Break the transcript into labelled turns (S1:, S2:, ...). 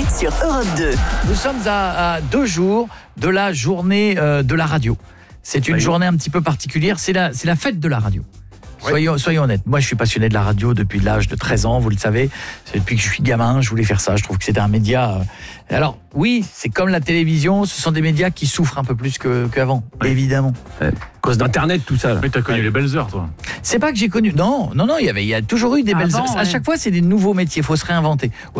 S1: sur Europe 2.
S2: Nous sommes à 2 jours de la journée de la radio. C'est une journée un petit peu particulière, c'est la fête de la radio. Soyons honnêtes, moi je suis passionné de la radio depuis l'âge de 13 ans, vous le savez. C'est depuis que je suis gamin, je voulais faire ça, je trouve que c'était un média... Alors oui, c'est comme la télévision, ce sont des médias qui souffrent un peu plus qu'avant, évidemment.
S3: À cause d'Internet, tout ça. Là.
S4: Mais t'as connu les belles heures, toi.
S2: C'est pas que j'ai connu... Non, il y a toujours eu des belles heures. À chaque fois, c'est des nouveaux métiers, il faut se réinventer.